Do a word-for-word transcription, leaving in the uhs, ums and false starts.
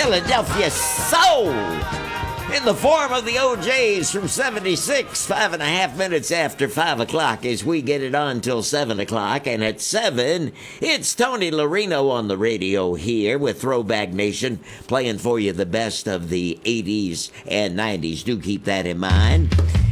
Philadelphia soul in the form of the O Js from seventy-six, five and a half minutes after five o'clock as we get it on till seven o'clock. And at seven, it's Tony Larino on the radio here with Throwback Nation, playing for you the best of the eighties and nineties. Do keep that in mind.